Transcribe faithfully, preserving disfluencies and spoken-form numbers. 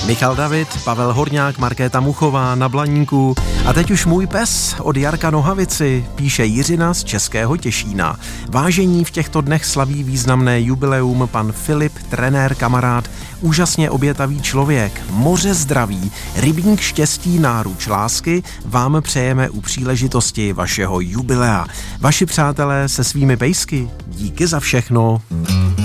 Michal David, Pavel Horňák, Markéta Muchová na Blaníku a teď už můj pes od Jarka Nohavici, píše Jiřina z Českého Těšína. Vážení, v těchto dnech slaví významné jubileum pan Filip, trenér, kamarád, úžasně obětavý člověk, moře zdraví, rybník štěstí, náruč lásky vám přejeme u příležitosti vašeho jubilea. Vaši přátelé se svými pejsky, díky za všechno.